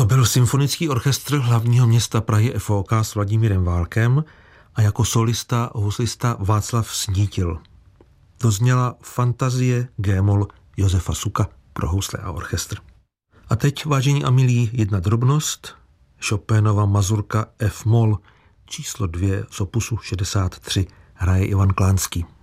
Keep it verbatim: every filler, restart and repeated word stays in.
To byl symfonický orchestr hlavního města Prahy F O K s Vladimírem Válkem a jako solista huslista Václav Snítil. Dozněla Fantazie G-moll Josefa Suka pro housle a orchestr. A teď, vážení a milí, jedna drobnost. Chopinova mazurka F-moll číslo dvě z opusu šedesát tři hraje Ivan Klánský.